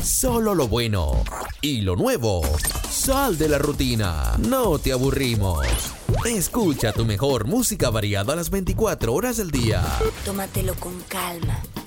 Solo lo bueno y lo nuevo. Sal de la rutina, no te aburrimos. Escucha tu mejor música variada a las 24 horas del día. Tómatelo con calma.